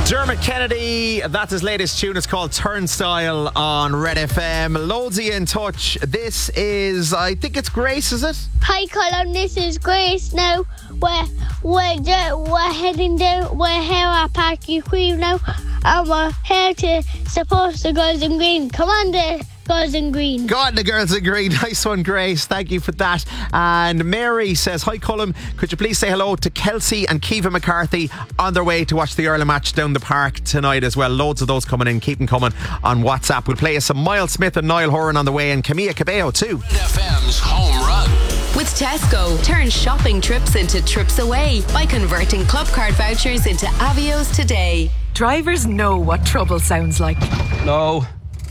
Dermot Kennedy, that's his latest tune. It's called Turnstile on Red FM. Loads of you in touch. This is, I think it's Grace, is it? Hi Colin, this is Grace now. We're heading down, we're here at Park Equeve now, and we're here to support the girls in green. Come on the girls in green. Go on the girls in green. Nice one, Grace. Thank you for that. And Mary says, hi Colin, could you please say hello to Kelsey and Kiva McCarthy on their way to watch the Ireland match down the park tonight as well. Loads of those coming in. Keep them coming on WhatsApp. We'll play us some Miles Smith and Niall Horan on the way, and Camilla Cabello too. Red FM's Home Run. With Tesco, turn shopping trips into trips away by converting club card vouchers into Avios today. Drivers know what trouble sounds like. No.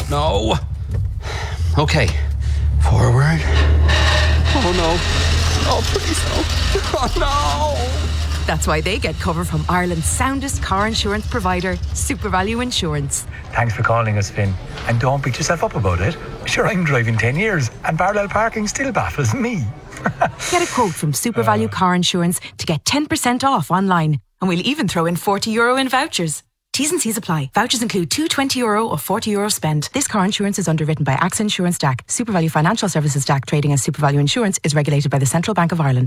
Okay. Forward. Oh no. Oh please no. Oh no. That's why they get cover from Ireland's soundest car insurance provider, SuperValue Insurance. Thanks for calling us, Finn. And don't beat yourself up about it. Sure, I'm driving 10 years and parallel parking still baffles me. Get a quote from SuperValue Car Insurance to get 10% off online. And we'll even throw in €40 in vouchers. T's and C's apply. Vouchers include two €20 or €40 spend. This car insurance is underwritten by AXA Insurance DAC. SuperValue Financial Services DAC, trading as SuperValue Insurance, is regulated by the Central Bank of Ireland.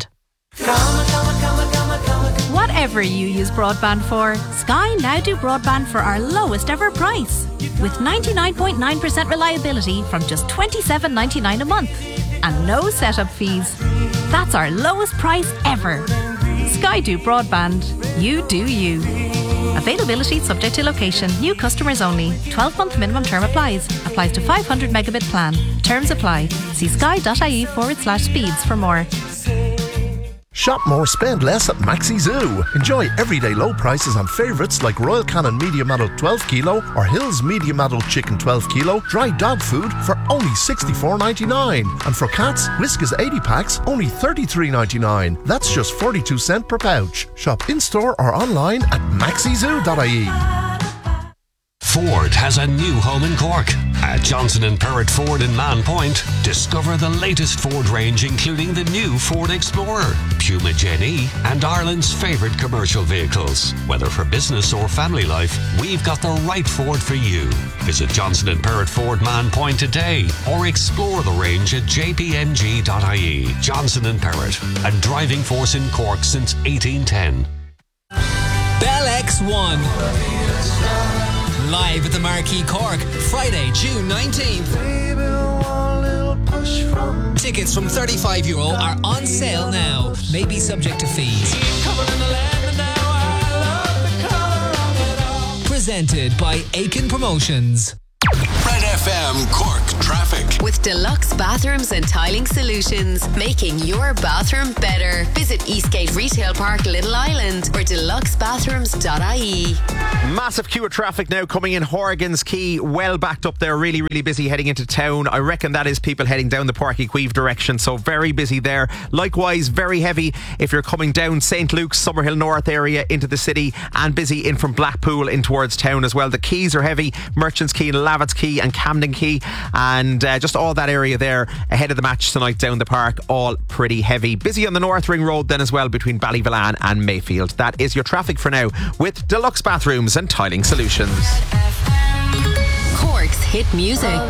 Whatever you use broadband for, Sky now do broadband for our lowest ever price. With 99.9% reliability from just $27.99 a month. And no setup fees. That's our lowest price ever. Sky do broadband. You do you. Availability subject to location. New customers only. 12-month minimum term applies. Applies to 500 megabit plan. Terms apply. See sky.ie/speeds for more. Shop more, spend less at Maxi Zoo. Enjoy everyday low prices on favourites like Royal Canin Medium Adult 12 kilo or Hills Medium Adult Chicken 12 kilo, dry dog food for only $64.99. And for cats, Whiskas 80 packs, only $33.99. That's just 42 cents per pouch. Shop in-store or online at maxizoo.ie. Ford has a new home in Cork. At Johnson & Perrott Ford in Man Point, discover the latest Ford range, including the new Ford Explorer, Puma Gen E, and Ireland's favourite commercial vehicles. Whether for business or family life, we've got the right Ford for you. Visit Johnson & Perrott Ford Man Point today, or explore the range at jpmg.ie. Johnson & Perrott, a driving force in Cork since 1810. Bell X1. Live at the Marquee Cork, Friday, June 19th. Tickets from €35 are on sale now. May be subject to fees. Presented by Aiken Promotions. Red FM Cork traffic. With Deluxe Bathrooms and Tiling Solutions, making your bathroom better. Visit Eastgate Retail Park, Little Island, or deluxebathrooms.ie. Massive queue of traffic now coming in Horgan's Quay, well backed up there, really busy heading into town. I reckon that is people heading down the Páirc Uí Chaoimh direction, so very busy there. Likewise, very heavy if you're coming down St. Luke's, Summerhill North area into the city, and busy in from Blackpool in towards town as well. The quays are heavy, Merchants Quay, Lavitt's Quay and Camden Quay, and just all that area there ahead of the match tonight down the park, all pretty heavy. Busy on the North Ring Road then as well between Ballyvillan and Mayfield. That is your traffic for now with Deluxe Bathrooms and Tiling Solutions. Cork's hit music.